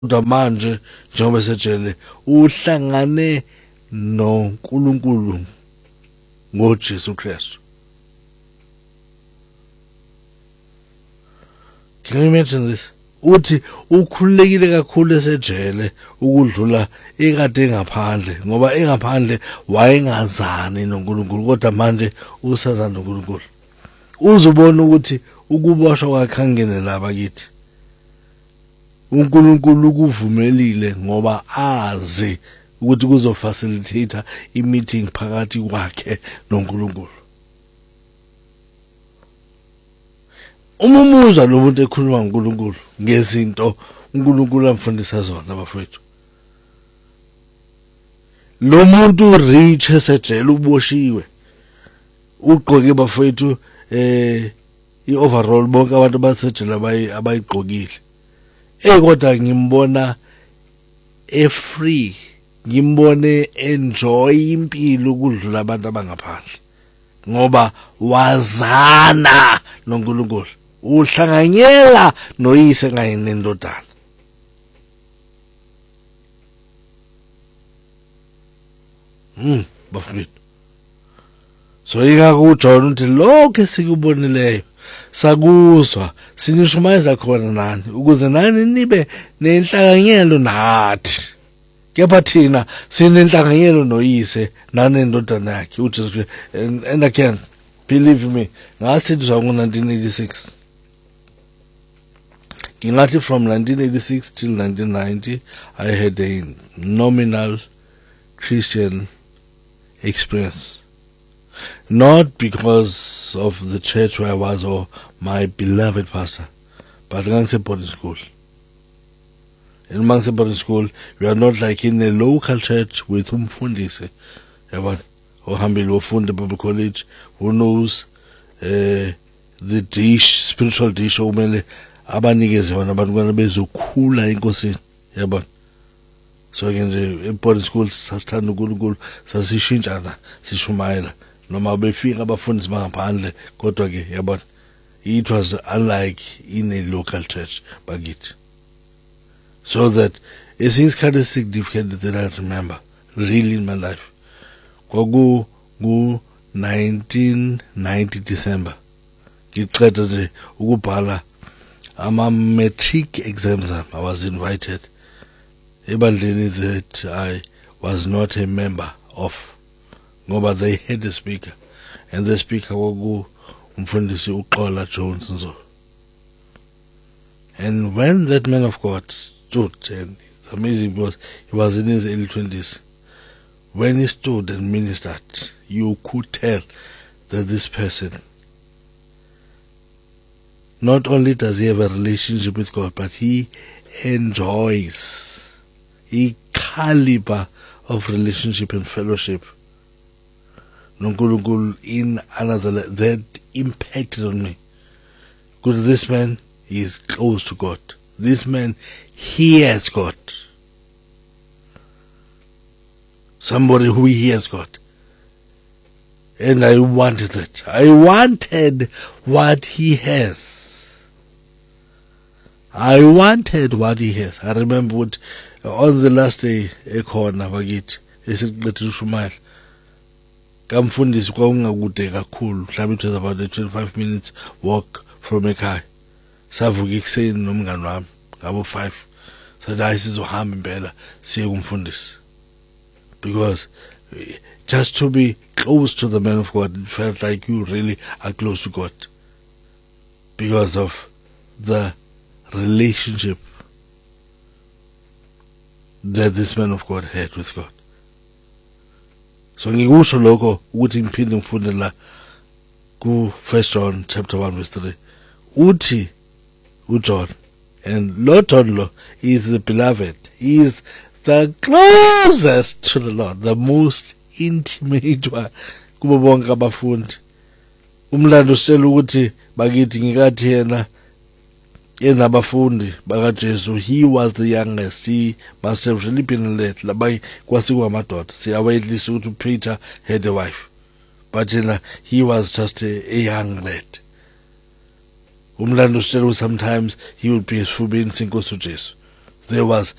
kodwa manje njengoba esejele uhlangane noNkulunkulu ngoJesu Kristu. Can you imagine this? Uthi ukhululekile kakhulu esejele ukudlula ekade engaphandle ngoba engaphandle wayengazani noNkulunkulu kodwa manje usazana noNkulunkulu. Uzobona ukuthi ukuboshwa kwakhe angene laba kithi. uNkulunkulu ukuvumelile ngoba azi ukuthi kuzofacilitate i-meeting phakathi kwakhe noNkulunkulu. Uma umuzwa lo muntu ekhuluma ngoNkulunkulu ngezinto uNkulunkulu amfundisa zona bafowethu. Lo muntu rich esejele uboshiwe. Ugqoke bafowethu i-overall bonke abantu basejele abayigqokile. Kodwa ngimbona free, ngimbone enjoy impilo ukudlula abantu abangaphandle ngoba wazana noNkulunkulu, uhlanganyela noyise kanye nendodana. Bafowethu, so ingakho uJohn uthi lokho esikubonileyo sakuzwa sinishumayeza khona nani ukuze nani nibe nenhlanganyelo nathi. Kepha thina sinenhlanganyelo noyise nanendodana yakhe uJesu. And again, believe me, ngasizwa ngo-1986. Ngingathi from 1986 till 1990 I had a nominal Christian experience. Not because of the church where I was or my beloved pastor, but Gangse boarding school. In Gangse boarding school, we are not like in a local church with umfundisi, ohambile wofunda Bible college, who knows the dish, spiritual dish, omele abanikeze wona abantwana bezokhula enkosini, yabona. So again, in boarding school sasithanda uNkulunkulu, sasishintshana sishumayela. Noma befika abafundisi bangaphandle kodwa ke yabona, it was unlike in a local church bakithi. So that it is kind of significant that I remember really in my life. Kwaku 1990 December ngiqeda nje ukubhala ama matric exams. I was invited ebandleni that I was not a member of. Ngoba they had a speaker, and the speaker was umfundisi uXola Jones Nzo. And when that man of God stood, and it's amazing because he was in his early 20s, when he stood and ministered, you could tell that this person, not only does he have a relationship with God, but he enjoys a caliber of relationship and fellowship noNkulunkulu in another level. That impacted on me. Because this man is close to God. This man hears God. Somebody who hears God. And I wanted that. I wanted what he has. I wanted what he has. I remember what, on the last day, ekhona bakithi esiqedile ushumayela. Kamfundisi kwakungakude kakhulu, mhlawumbe it was about a 25 minutes walk from ekhaya. Savuka ekuseni nomngane wami ngabo 5. Sathi hayi sizohamba impela siye kumfundisi. Because just to be close to the man of God, it felt like you really are close to God. Because of the relationship that this man of God had with God. So ngikusho lokho ukuthi ngiphinde ngifunde la ku 1 John chapter 1 verse 3. Uthi uJohn, and Lord John lo is the beloved, he is the closest to the Lord, the most intimate one kubo bonke abafundi. Umlando usitshela ukuthi bakithi ngikathi yena enabafundi bakaJesu, he was the youngest. He must have really been late. Labai kwasikwamadoda. Siyawayelisa ukuthi Peter had a wife, but he was just a young lad. Umlando usitshela sometimes he would be esifubeni senkosi uJesu. there was